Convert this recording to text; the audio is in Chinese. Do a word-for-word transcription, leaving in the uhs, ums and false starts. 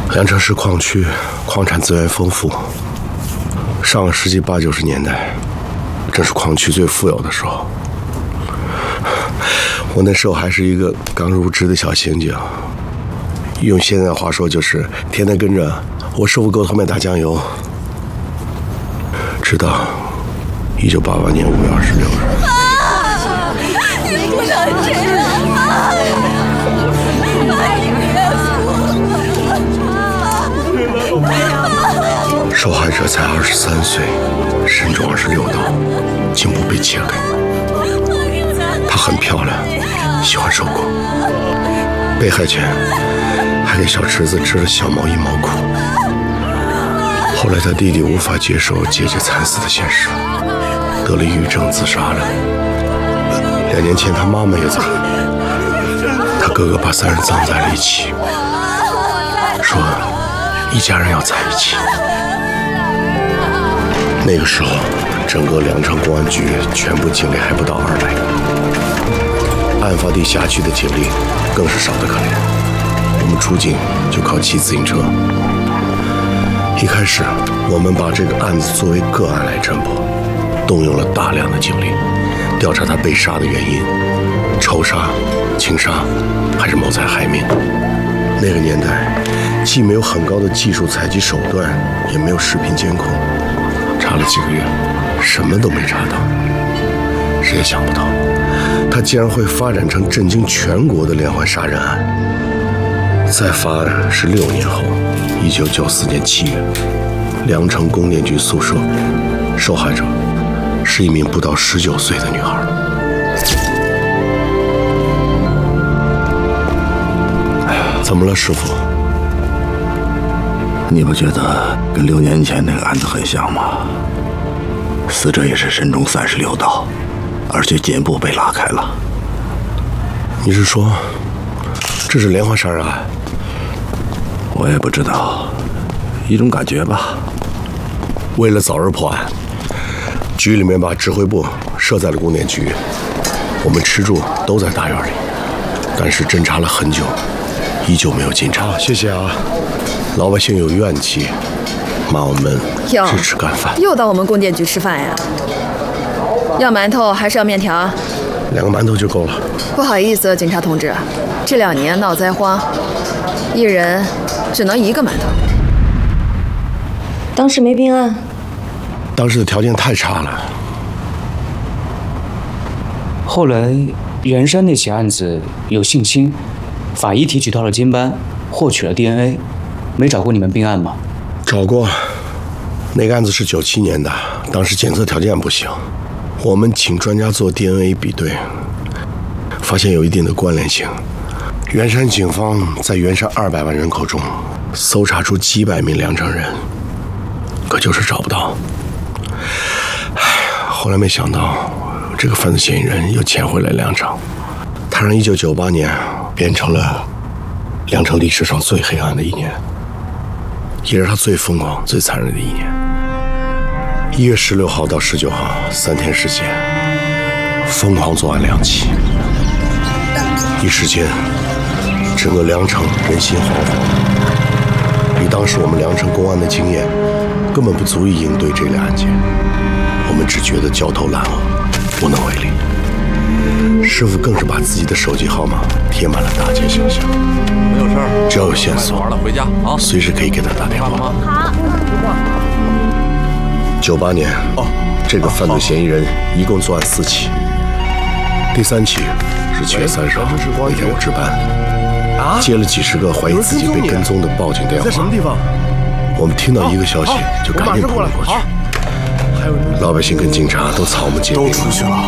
凉城市矿区矿产资源丰富，上个世纪八九十年代，正是矿区最富有的时候。我那时候还是一个刚入职的小刑警，用现在话说就是天天跟着我师傅沟头卖打酱油，直到一九八八年五月二十六日。 啊！你不能这样啊！ 受害者才二十三岁，身中二十六刀，颈部被切开。她很漂亮，喜欢受苦。被害前还给小侄子织了小毛衣毛裤。后来他弟弟无法接受姐姐惨死的现实，得了抑郁症自杀了。两年前他妈妈也走了，他哥哥把三人葬在了一起，说一家人要在一起。那个时候，整个凉城公安局全部警力还不到二百个，案发地辖区的警力更是少得可怜。我们出警就靠骑自行车。一开始，我们把这个案子作为个案来侦破，动用了大量的警力，调查他被杀的原因，仇杀、情杀，还是谋财害命。那个年代，既没有很高的技术采集手段，也没有视频监控。查了几个月，什么都没查到。谁也想不到，他竟然会发展成震惊全国的连环杀人案。再发案是六年后，一九九四年七月，凉城供电局宿舍，受害者是一名不到十九岁的女孩。哎呀，怎么了，师傅？ 你不觉得跟六年前那个案子很像吗？死者也是身中三十六刀，而且颈部被拉开了。 你是说，这是连环杀人案？ 我也不知道，一种感觉吧。 为了早日破案，局里面把指挥部设在了供电局，我们吃住都在大院里，但是侦查了很久，依旧没有进展。谢谢啊。老百姓有怨气，骂我们支持干饭。 又到我们供电局吃饭呀？要馒头还是要面条？ 两个馒头就够了。 不好意思，警察同志，这两年闹灾荒，一人只能一个馒头。 当时没并案？ 当时的条件太差了。 后来袁山那起案子有性侵，法医提取到了精斑，获取了 D N A。没找过你们并案吗？ 找过，那个案子是九七年的，当时检测条件不行，我们请专家做 D N A 比对，发现有一定的关联性。袁山警方在袁山二百万人口中搜查出几百名凉城人，可就是找不到。唉，后来没想到这个犯罪嫌疑人又潜回了凉城，他让一九九八年变成了凉城历史上最黑暗的一年。也是他最疯狂、最残忍的一年。一月十六号到十九号三天时间，疯狂作案两起，一时间，整个凉城人心惶惶。以当时我们凉城公安的经验，根本不足以应对这类案件，我们只觉得焦头烂额，无能为力。师傅更是把自己的手机号码贴满了大街小巷。 没有事儿， 只要有线索， 玩了回家啊， 随时可以给他打电话。 好。 九八年，哦，这个犯罪嫌疑人一共作案四起，第三起是七月三十号那天我值班，啊，接了几十个怀疑自己被跟踪的报警电话。 在什么地方？ 我们听到一个消息就赶紧扑了过去。老百姓跟警察都草木皆兵， 都出去了。